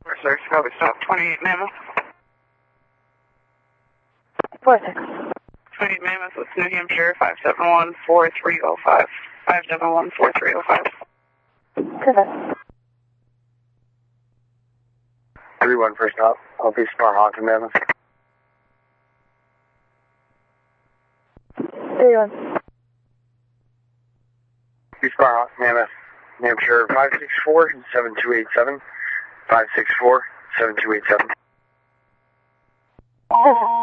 Sir, Scobie stop 28 Mammoth. 46. 28 Mammoth with New Hampshire 571-4305. 571-4305. Good. 3-1 first stop. I'll be Star Hawk in Mammoth. 3-1. Be Star Hawk, Mammoth. New Hampshire 564-7287. 564-7287.